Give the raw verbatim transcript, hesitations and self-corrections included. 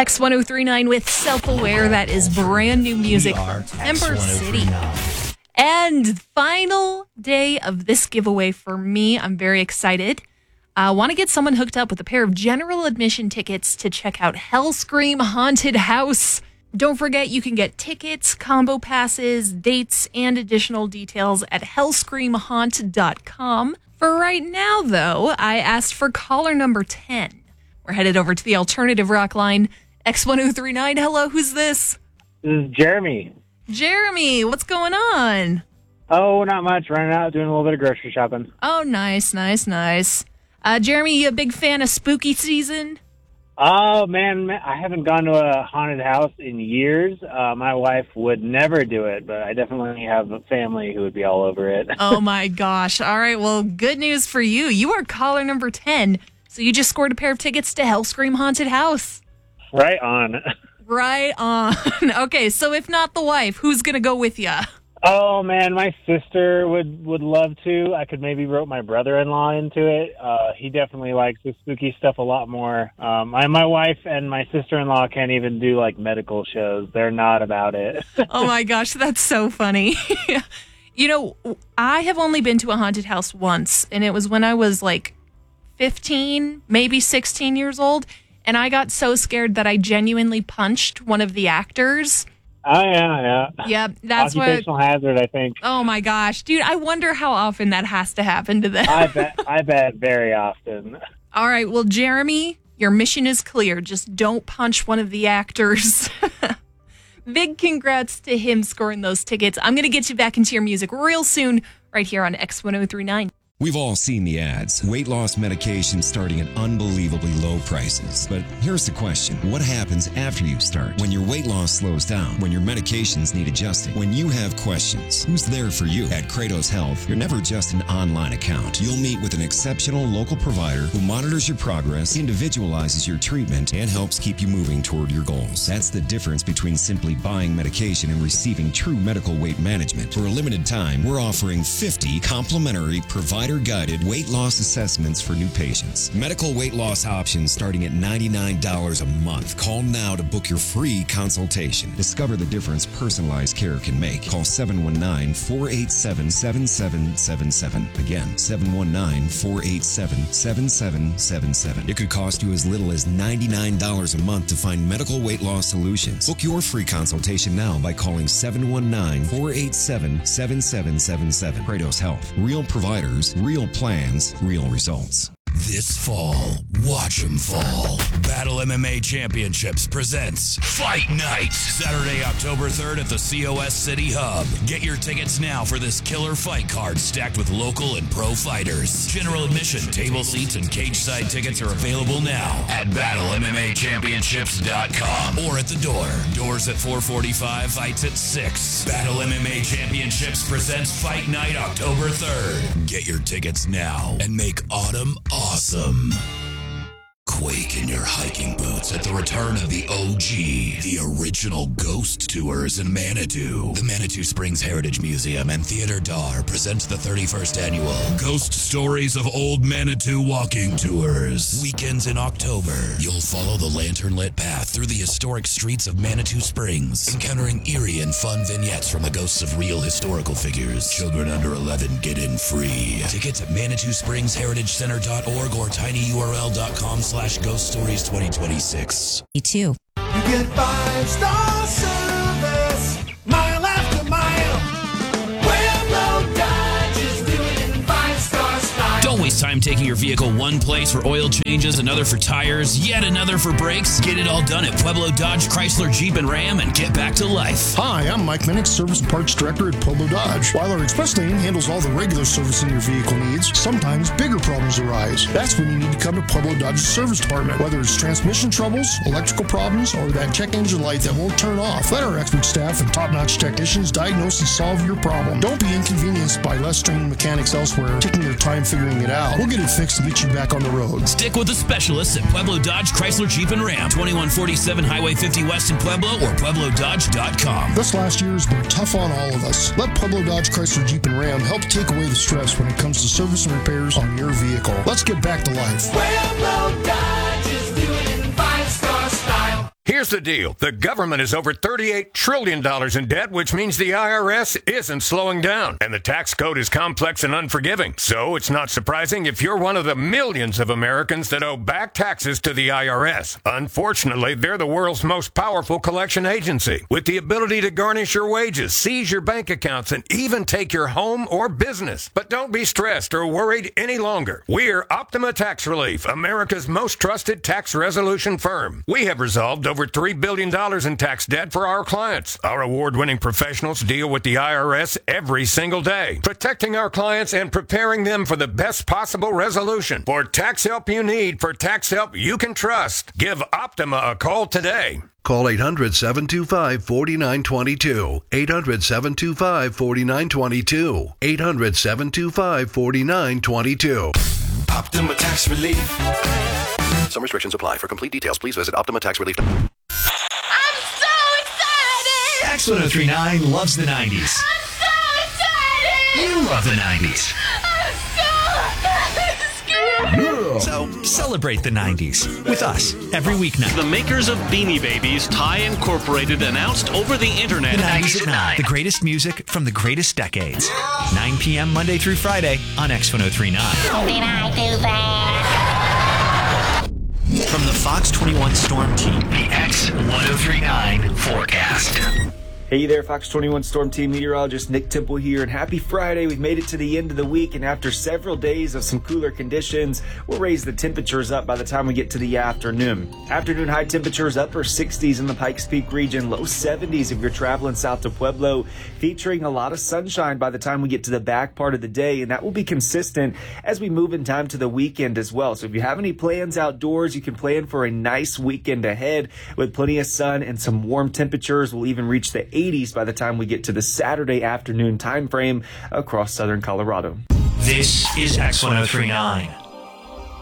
X ten thirty-nine with Self-Aware. That is brand new music from Timber City. And final day of this giveaway for me. I'm very excited. I uh, want to get someone hooked up with a pair of general admission tickets to check out Hellscream Haunted House. Don't forget, you can get tickets, combo passes, dates, and additional details at hellscream haunt dot com. For right now, though, I asked for caller number ten. We're headed over to the alternative rock line. X ten thirty-nine, hello, who's this? This is Jeremy. Jeremy, what's going on? Oh, not much. Running out, doing a little bit of grocery shopping. Oh, nice, nice, nice. Uh, Jeremy, you a big fan of spooky season? Oh, man, man, I haven't gone to a haunted house in years. Uh, my wife would never do it, but I definitely have a family who would be all over it. Oh, my gosh. All right, well, good news for you. You are caller number ten, so you just scored a pair of tickets to Hellscream Haunted House. Right on. Right on. Okay, so if not the wife, who's going to go with you? Oh, man, my sister would, would love to. I could maybe rope my brother-in-law into it. Uh, he definitely likes the spooky stuff a lot more. Um, my, my wife and my sister-in-law can't even do, like, medical shows. They're not about it. Oh, my gosh, that's so funny. You know, I have only been to a haunted house once, and it was when I was, like, fifteen, maybe sixteen years old, and I got so scared that I genuinely punched one of the actors. Oh, yeah, yeah. Yeah, that's what... Occupational hazard, I think. Oh, my gosh. Dude, I wonder how often that has to happen to them. I bet, I bet very often. All right, well, Jeremy, your mission is clear. Just don't punch one of the actors. Big congrats to him scoring those tickets. I'm going to get you back into your music real soon right here on X ten thirty-nine. We've all seen the ads. Weight loss medication starting at unbelievably low prices. But here's the question. What happens after you start? When your weight loss slows down? When your medications need adjusting? When you have questions? Who's there for you? At Kratos Health, you're never just an online account. You'll meet with an exceptional local provider who monitors your progress, individualizes your treatment, and helps keep you moving toward your goals. That's the difference between simply buying medication and receiving true medical weight management. For a limited time, we're offering fifty complimentary provider guided weight loss assessments for new patients. Medical weight loss options starting at ninety-nine dollars a month. Call now to book your free consultation. Discover the difference personalized care can make. Call seven one nine, four eight seven, seven seven seven seven. Again, seven one nine, four eight seven, seven seven seven seven. It could cost you as little as ninety-nine dollars a month to find medical weight loss solutions. Book your free consultation now by calling seven one nine, four eight seven, seven seven seven seven. Kratos Health. Real providers, real plans, real results. This fall, watch 'em fall. Battle M M A Championships presents Fight Night. Saturday, October third at the C O S City Hub. Get your tickets now for this killer fight card stacked with local and pro fighters. General admission, table seats, and cage side tickets are available now at battle m m a championships dot com or at the door. Doors at four forty-five, fights at six. Battle M M A Championships presents Fight Night October third. Get your tickets now and make autumn awesome. Quake in your hiking boots at the return of the O G, the original Ghost Tours in Manitou. The Manitou Springs Heritage Museum and Theater Dar present the thirty-first annual Ghost Stories of Old Manitou Walking Tours. Weekends in October, you'll follow the lantern-lit path through the historic streets of Manitou Springs, encountering eerie and fun vignettes from the ghosts of real historical figures. Children under eleven get in free. Tickets at manitou springs heritage center dot org or tinyurl.com slash Ghost Stories twenty twenty-six. Me too. You get five-star service, mile after mile. Pueblo Dodge is doing it in five-star style. Don't waste time taking your vehicle one place for oil changes, another for tires, yet another for brakes. Get it all done at Pueblo Dodge, Chrysler, Jeep, and Ram and get back to life. Hi, I'm Mike Minnick, Service and Parts Director at Pueblo Dodge. While our Express Lane handles all the regular servicing your vehicle needs, sometimes bigger problems arise. That's when you need to come to Pueblo Dodge's service department. Whether it's transmission troubles, electrical problems, or that check engine light that won't turn off, let our expert staff and top-notch technicians diagnose and solve your problem. Don't be inconvenienced by less trained mechanics elsewhere taking their time figuring it out. We'll get it fixed to get you back on the road. Stick with the specialists at Pueblo Dodge, Chrysler, Jeep, and Ram. twenty-one forty-seven Highway fifty West in Pueblo or pueblo dodge dot com. This last year has been tough on all of us. Let Pueblo Dodge, Chrysler, Jeep, and Ram help take away the stress when it comes to service and repairs on your vehicle. Let's get back to life. Pueblo Dodge is doing it in five-star style. Here's Here's the deal. The government is over thirty-eight trillion dollars in debt, which means the I R S isn't slowing down. And the tax code is complex and unforgiving. So it's not surprising if you're one of the millions of Americans that owe back taxes to the I R S. Unfortunately, they're the world's most powerful collection agency, with the ability to garnish your wages, seize your bank accounts, and even take your home or business. But don't be stressed or worried any longer. We're Optima Tax Relief, America's most trusted tax resolution firm. We have resolved over three billion dollars in tax debt for our clients. Our award-winning professionals deal with the I R S every single day, protecting our clients and preparing them for the best possible resolution. For tax help you need, for tax help you can trust, give Optima a call today. Call eight hundred, seven two five, four nine two two. eight hundred, seven two five, four nine two two. eight hundred, seven two five, four nine two two. Optima Tax Relief. Some restrictions apply. For complete details, please visit Optima Tax Relief. I'm so excited! X ten thirty-nine loves the nineties. I'm so excited! You love the nineties. I'm so scared! So celebrate the nineties with us every weeknight. The makers of Beanie Babies, Thai Incorporated, announced over the internet. The nineties at nine. The greatest music from the greatest decades. nine p.m. Monday through Friday on X ten thirty-nine. Did I do that? From the Fox twenty-one Storm Team, the X ten thirty-nine forecast. Hey there, Fox twenty-one Storm Team meteorologist Nick Temple here, and happy Friday. We've made it to the end of the week, and after several days of some cooler conditions, we'll raise the temperatures up by the time we get to the afternoon. Afternoon high temperatures, upper sixties in the Pikes Peak region, low seventies if you're traveling south to Pueblo, featuring a lot of sunshine by the time we get to the back part of the day, and that will be consistent as we move in time to the weekend as well. So if you have any plans outdoors, you can plan for a nice weekend ahead with plenty of sun and some warm temperatures. We'll even reach the eighties by the time we get to the Saturday afternoon time frame across southern Colorado. This is X ten thirty-nine.